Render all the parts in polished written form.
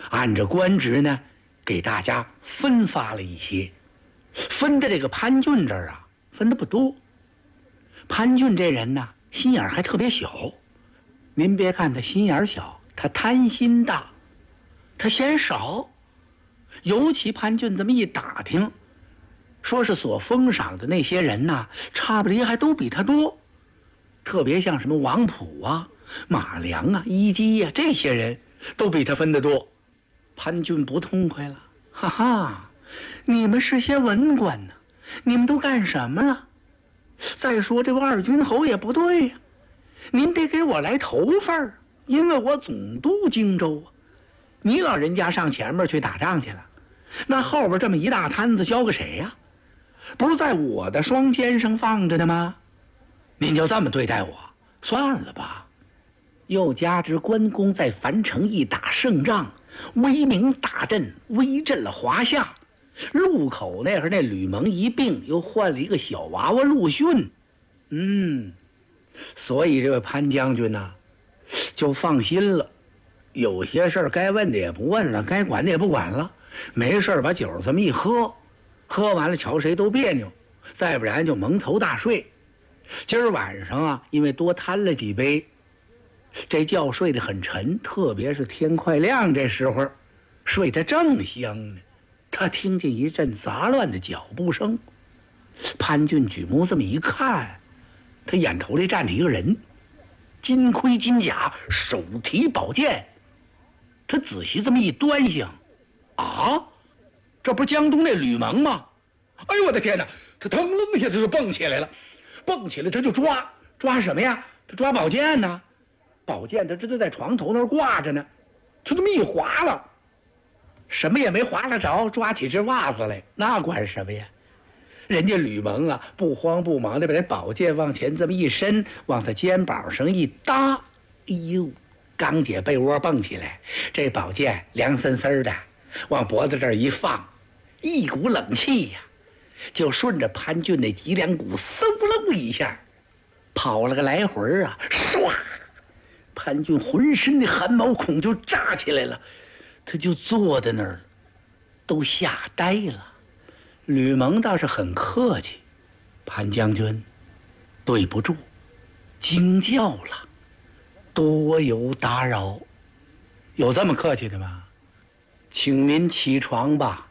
按着官职呢，给大家分发了一些，分的这个潘俊这儿啊，分的不多。潘俊这人呢，心眼还特别小。您别看他心眼小，他贪心大，他嫌少。尤其潘俊这么一打听，说是所封赏的那些人呐，差不离还都比他多。特别像什么王普啊、马良啊、一基呀，这些人都比他分得多。潘俊不痛快了，哈哈，你们是些文官呢，你们都干什么了？再说这个二军侯也不对呀，您得给我来头份儿，因为我总督荆州啊。你老人家上前面去打仗去了，那后边这么一大摊子交给谁呀？不是在我的双肩上放着的吗？您就这么对待我，算了吧。又加之关公在樊城一打胜仗，威名大振，威震了华夏。路口那会儿那吕蒙一病，又换了一个小娃娃陆逊，所以这位潘将军呢，就放心了。有些事儿该问的也不问了，该管的也不管了，没事把酒这么一喝，喝完了瞧谁都别扭，再不然就蒙头大睡。今儿晚上啊，因为多贪了几杯，这觉睡得很沉，特别是天快亮这时候，睡得正香呢。他听见一阵杂乱的脚步声，潘俊举目这么一看，他眼头里站着一个人，金盔金甲，手提宝剑。他仔细这么一端详，啊，这不江东那吕蒙吗？哎呦我的天哪！他腾楞一下他就蹦起来了，蹦起来他就抓什么呀？他抓宝剑呢，宝剑他这就在床头那儿挂着呢，他这么一划了，什么也没划拉着，抓起只袜子来，那管什么呀？人家吕蒙啊，不慌不忙的把这宝剑往前这么一伸，往他肩膀上一搭，哎呦，刚解被窝蹦起来，这宝剑凉森森的，往脖子这儿一放，一股冷气呀，就顺着潘俊那脊梁骨嗖溜一下，跑了个来回啊，唰！潘俊浑身的汗毛孔就炸起来了，他就坐在那儿，都吓呆了。吕蒙倒是很客气，潘将军，对不住，惊叫了，多有打扰。有这么客气的吗？请您起床吧。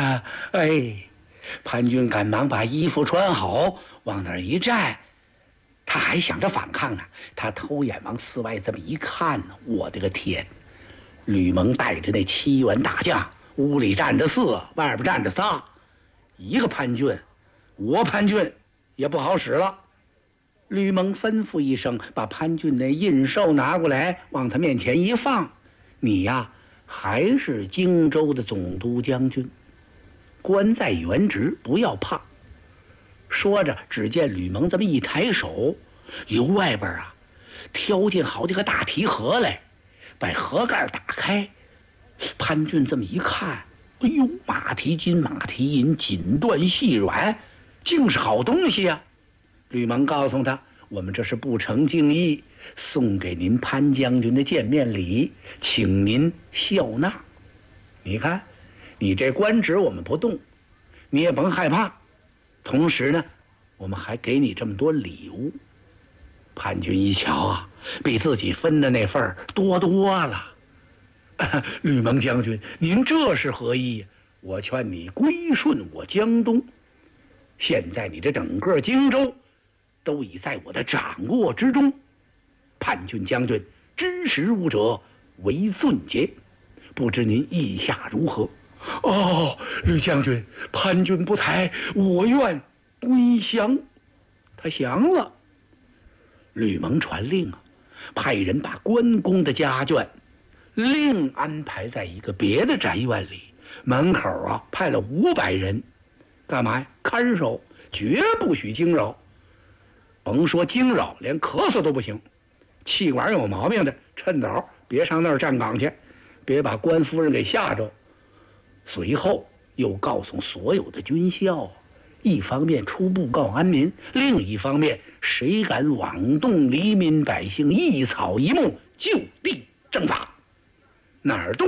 潘俊赶忙把衣服穿好，往那儿一站。他还想着反抗呢，他偷眼往寺外这么一看呢，我的个天！吕蒙带着那7员大将，屋里站着4，外边站着仨，一个潘俊，我潘俊也不好使了。吕蒙吩咐一声，把潘俊那印绶拿过来，往他面前一放，你呀，还是荆州的总督将军，官在原职，不要怕。说着，只见吕蒙这么一抬手，由外边啊挑进好几个大提盒来，把盒盖打开。潘俊这么一看，哎呦，马蹄金，马蹄银，锦缎细软，竟是好东西呀！吕蒙告诉他，我们这是不成敬意，送给您潘将军的见面礼，请您笑纳。你看，你这官职我们不动，你也甭害怕。同时呢，我们还给你这么多礼物。潘俊一瞧啊，比自己分的那份儿多了。吕蒙将军，您这是何意？我劝你归顺我江东。现在你这整个荆州都已在我的掌握之中。潘俊将军知时务者为俊杰，不知您意下如何？哦，吕将军，潘俊不才，我愿归降。他降了。吕蒙传令啊，派人把关公的家眷另安排在一个别的宅院里，门口啊派了500人，干嘛呀？看守，绝不许惊扰。甭说惊扰，连咳嗽都不行。气管有毛病的，趁早别上那儿站岗去，别把关夫人给吓着。随后又告诉所有的军校，一方面出布告安民，另一方面谁敢妄动黎民百姓一草一木，就地正法。哪儿动